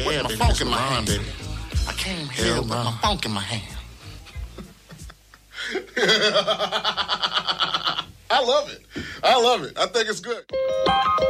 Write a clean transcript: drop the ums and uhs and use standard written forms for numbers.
with my baby, funk that's in my the line, hand. baby. I came here with my funk in my hand. I love it. I think it's good.